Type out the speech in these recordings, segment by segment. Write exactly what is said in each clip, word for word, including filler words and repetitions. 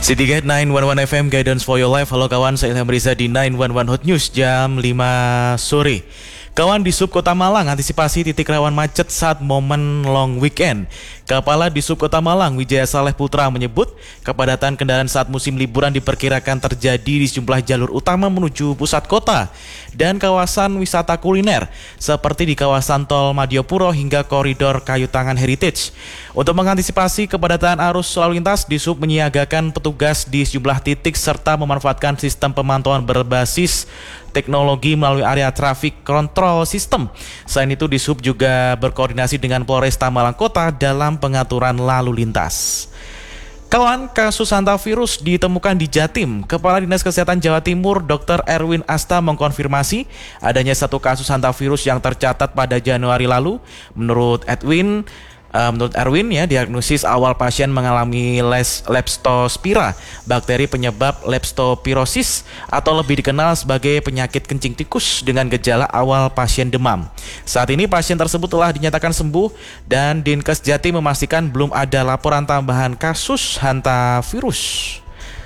City Gate sembilan satu satu F M Guidance for your life. Halo kawan, saya Ilham Riza di sembilan satu satu Hot News jam lima sore. Kawan, di Sub Kota Malang antisipasi titik rawan macet saat momen long weekend. Kepala di Sub Kota Malang Wijaya Saleh Putra menyebut kepadatan kendaraan saat musim liburan diperkirakan terjadi di sejumlah jalur utama menuju pusat kota dan kawasan wisata kuliner seperti di kawasan Tol Madiopuro hingga koridor Kayu Tangan Heritage. Untuk mengantisipasi kepadatan arus lalu lintas, di Sub menyiagakan petugas di sejumlah titik serta memanfaatkan sistem pemantauan berbasis teknologi melalui area traffic control system. Selain itu, di Sub juga berkoordinasi dengan Polresta Malang Kota dalam pengaturan lalu lintas. Kawan, kasus hantavirus ditemukan di Jatim. Kepala Dinas Kesehatan Jawa Timur dokter Erwin Asta mengkonfirmasi adanya satu kasus hantavirus yang tercatat pada Januari lalu. Menurut Edwin, Uh, menurut Erwin ya, diagnosis awal pasien mengalami les, leptospira, bakteri penyebab leptospirosis atau lebih dikenal sebagai penyakit kencing tikus dengan gejala awal pasien demam. Saat ini pasien tersebut telah dinyatakan sembuh dan Dinkes Jatim memastikan belum ada laporan tambahan kasus hantavirus.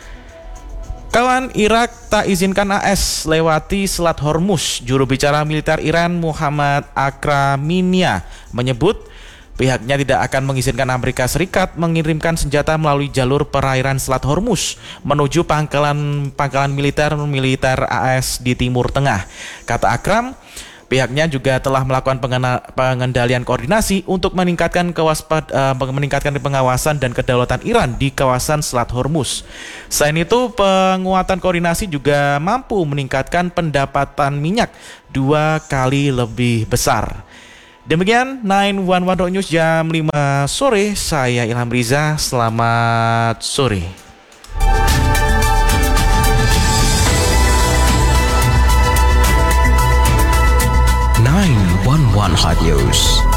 Kawan, Irak tak izinkan A S lewati Selat Hormuz. Juru bicara militer Iran Muhammad Akraminia menyebut pihaknya tidak akan mengizinkan Amerika Serikat mengirimkan senjata melalui jalur perairan Selat Hormuz menuju pangkalan pangkalan militer militer A S di Timur Tengah. Kata Akram, pihaknya juga telah melakukan pengena, pengendalian koordinasi untuk meningkatkan kewaspad, uh, meningkatkan pengawasan dan kedaulatan Iran di kawasan Selat Hormuz. Selain itu, penguatan koordinasi juga mampu meningkatkan pendapatan minyak dua kali lebih besar. Demikian sembilan satu satu News jam lima sore. Saya Ilham Riza, selamat sore. sembilan satu satu Hot News.